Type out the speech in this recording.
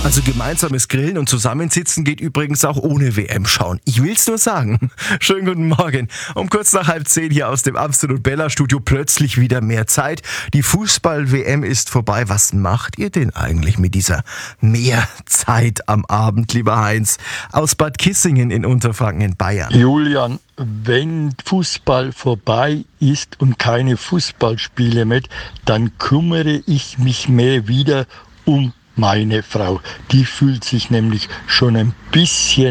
Also gemeinsames Grillen und Zusammensitzen geht übrigens auch ohne WM schauen. Ich will's nur sagen. Schönen guten Morgen. Um kurz nach 9:30 hier aus dem Absolut Bella Studio plötzlich wieder mehr Zeit. Die Fußball-WM ist vorbei. Was macht ihr denn eigentlich mit dieser Mehrzeit am Abend, lieber Heinz? Aus Bad Kissingen in Unterfranken in Bayern. Julian, wenn Fußball vorbei ist und keine Fußballspiele mehr, dann kümmere ich mich mehr wieder um meine Frau. Die fühlt sich nämlich schon ein bisschen